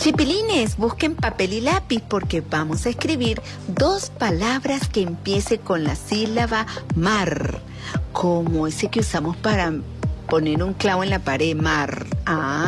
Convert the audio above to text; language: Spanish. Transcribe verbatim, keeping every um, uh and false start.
Chipilines, busquen papel y lápiz porque vamos a escribir dos palabras que empiece con la sílaba mar, como ese que usamos para poner un clavo en la pared, mar. Ah.